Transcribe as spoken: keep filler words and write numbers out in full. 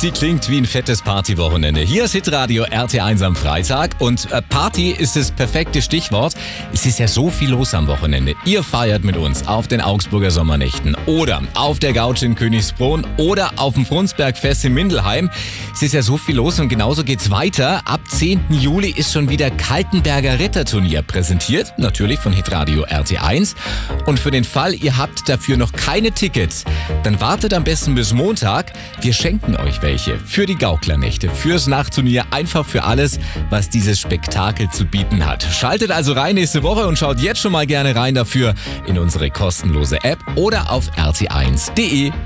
die klingt wie ein fettes Partywochenende. Hier ist Hitradio R T eins am Freitag und äh, Party ist das perfekte Stichwort. Es ist ja so viel los am Wochenende. Ihr feiert mit uns auf den Augsburger Sommernächten oder auf der Gauch in Königsbrunn oder auf dem Frundsbergfest in Mindelheim. Es ist ja so viel los und genauso geht's weiter. Ab zehnten Juli ist schon wieder Kaltenberger Ritterturnier präsentiert, natürlich von Hitradio R T eins. Und für den Fall, ihr habt dafür noch keine Tickets, dann wartet am besten bis Montag. Wir schenken euch welche für die Gaukler-Nächte, fürs Nachtturnier, einfach für alles, was dieses Spektakel zu bieten hat. Schaltet also rein nächste Woche und schaut jetzt schon mal gerne rein dafür in unsere kostenlose App oder auf r t eins punkt d e.